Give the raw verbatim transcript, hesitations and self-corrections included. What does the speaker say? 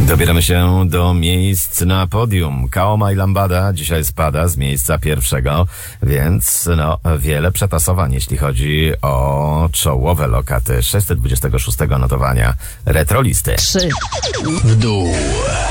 Dobieramy się do miejsc na podium. Kaoma i Lambada dzisiaj spada z miejsca pierwszego, więc no wiele przetasowań, jeśli chodzi o czołowe lokaty sześćset dwudziestego szóstego notowania Retrolisty. Trzy w dół.